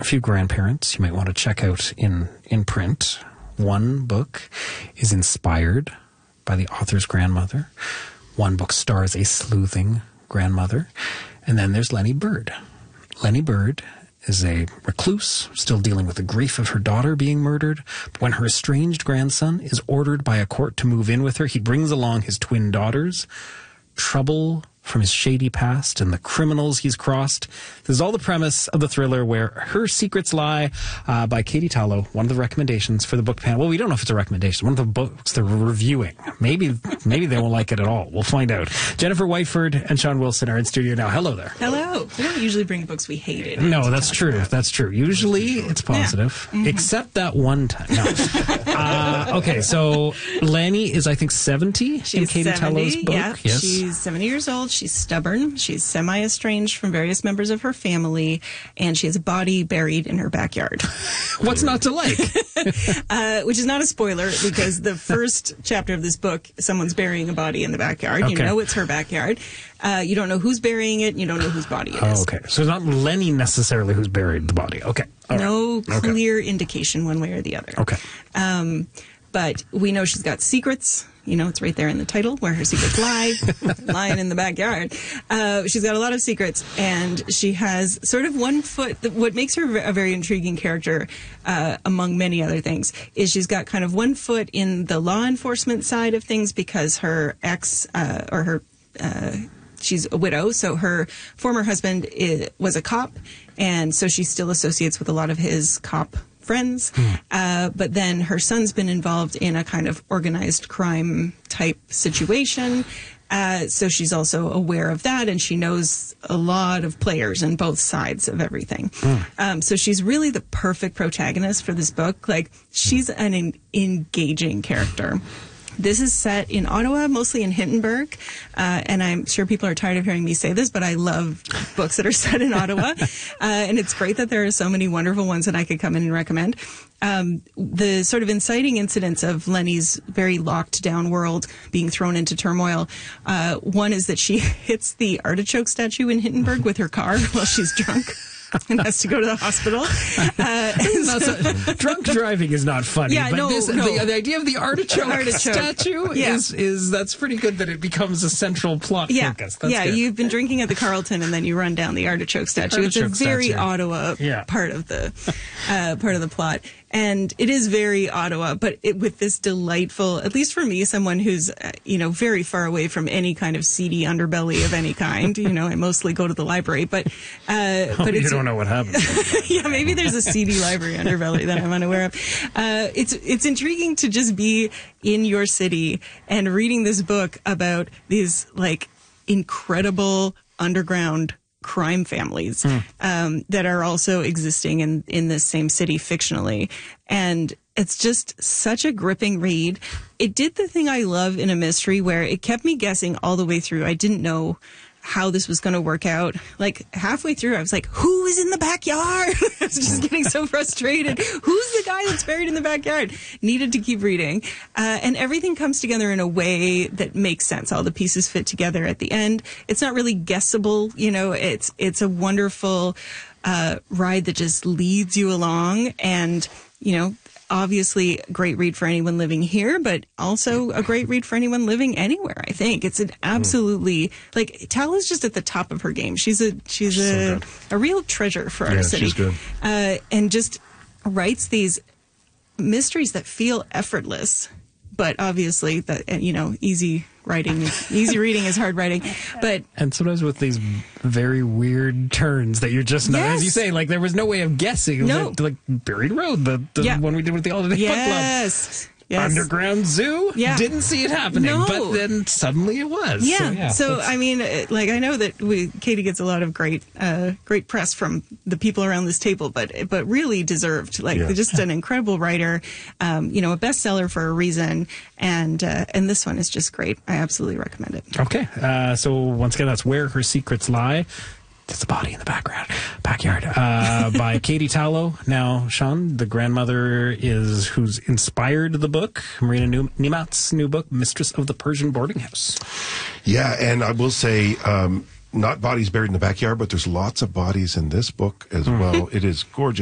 a few grandparents you might want to check out in print. One book is inspired by the author's grandmother. One book stars a sleuthing grandmother. And then there's Lenny Bird. Lenny Bird is a recluse, still dealing with the grief of her daughter being murdered. But when her estranged grandson is ordered by a court to move in with her, he brings along his twin daughters. Trouble from his shady past and the criminals he's crossed. This is all the premise of the thriller Where Her Secrets Lie by Katie Tallow, one of the recommendations for the book panel. Well, we don't know if it's a recommendation. One of the books they're reviewing. Maybe they won't like it at all. We'll find out. Jennifer Whiteford and Sean Wilson are in studio now. Hello there. Hello. We don't usually bring books we hated. No, that's true. That's true. Usually it's positive, except that one time. No. Okay, so Lanny is, I think, 70 in Katie Tallow's book. Yeah, yes. She's 70 years old. She's stubborn. She's semi-estranged from various members of her family, and she has a body buried in her backyard. What's not to like? Which is not a spoiler, because the first chapter of this book, someone's burying a body in the backyard. Okay. You know it's her backyard. You don't know who's burying it, and you don't know whose body it is. Okay. So it's not Lenny necessarily who's buried the body. Okay. All no right. clear indication one way or the other. Okay. But we know she's got secrets. You know, it's right there in the title, Where Her Secrets Lie, lying in the backyard. She's got a lot of secrets, and she has sort of one foot. What makes her a very intriguing character, among many other things, is she's got kind of one foot in the law enforcement side of things, because her ex, she's a widow, so her former husband was a cop, and so she still associates with a lot of his cop friends. But then her son's been involved in a kind of organized crime type situation. So she's also aware of that, and she knows a lot of players in both sides of everything. So she's really the perfect protagonist for this book. Like, she's an engaging character. This is set in Ottawa, mostly in Hintonburg, and I'm sure people are tired of hearing me say this, but I love books that are set in Ottawa, and it's great that there are so many wonderful ones that I could come in and recommend. The sort of inciting incidents of Lenny's very locked down world being thrown into turmoil. One is that she hits the artichoke statue in Hintonburg with her car while she's drunk. And has to go to the hospital. Drunk driving is not funny. Yeah, but the idea of the artichoke statue is that's pretty good, that it becomes a central plot focus. That's good. You've been drinking at the Carlton, and then you run down the artichoke statue. It's a very Ottawa part of the plot. And it is very Ottawa, but with this delightful, at least for me, someone who's, very far away from any kind of seedy underbelly of any kind. I mostly go to the library, but you don't know what happens. Yeah, maybe there's a seedy library underbelly that I'm unaware of. It's intriguing to just be in your city and reading this book about these, like, incredible underground crime families that are also existing in this same city fictionally. And it's just such a gripping read. It did the thing I love in a mystery, where it kept me guessing all the way through. I didn't know how this was going to work out. Like, halfway through, I was like, who is in the backyard? I was just getting so frustrated. Who's the guy that's buried in the backyard? Needed to keep reading. And everything comes together in a way that makes sense. All the pieces fit together at the end. It's not really guessable. It's a wonderful ride that just leads you along. And, obviously a great read for anyone living here, but also a great read for anyone living anywhere. I think it's an absolutely, like, Tala's just at the top of her game. She's a real treasure for our city. She's good. And just writes these mysteries that feel effortless, but obviously that, easy reading is hard writing. And sometimes with these very weird turns that you're just not, as you say, like, there was no way of guessing. No. Like Buried Road, the one we did with the All Day Book Club. Yes. Underground Zoo. Didn't see it happening, but then suddenly it was. So I mean, like, I know that Katie gets a lot of great press from the people around this table, but really deserved. Like, just an incredible writer, a bestseller for a reason, and this one is just great. I absolutely recommend it. Okay, so once again, that's Where Her Secrets Lie. There's a body in the backyard, by Katie Tallow. Now, Sean, the grandmother who's inspired the book, Marina Nemat's new book, Mistress of the Persian Boarding House. Yeah, and I will say, not bodies buried in the backyard, but there's lots of bodies in this book as well. It is gorgeous.